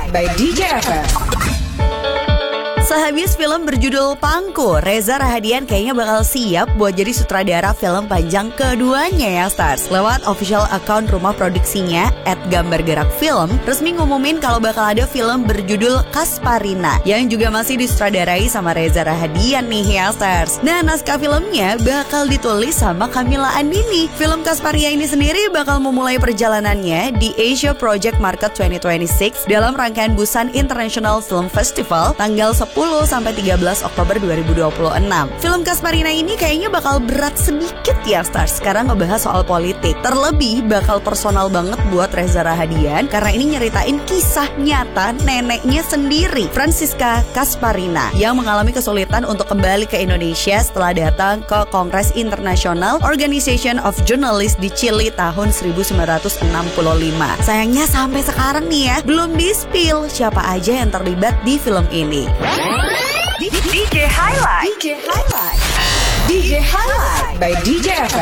by DJ FM. Sehabis film berjudul Pangku, Reza Rahadian kayaknya bakal siap buat jadi sutradara film panjang keduanya ya Stars. Lewat official account rumah produksinya @gambargerakfilm resmi ngumumin kalau bakal ada film berjudul Kasparina yang juga masih disutradarai sama Reza Rahadian nih ya Stars. Nah, naskah filmnya bakal ditulis sama Camilla Andini. Film Kasparina ini sendiri bakal memulai perjalanannya di Asia Project Market 2026 dalam rangkaian Busan International Film Festival tanggal 10 sampai 13 Oktober 2026. Film Kasparina ini kayaknya bakal berat sedikit ya Stars, sekarang ngebahas soal politik. Terlebih bakal personal banget buat Reza Rahadian karena ini nyeritain kisah nyata neneknya sendiri, Francisca Kasparina, yang mengalami kesulitan untuk kembali ke Indonesia setelah datang ke Kongres Internasional Organization of Journalists di Chili tahun 1965. Sayangnya sampai sekarang nih ya belum di-spill siapa aja yang terlibat di film ini. DJ Highlight by DJ FM.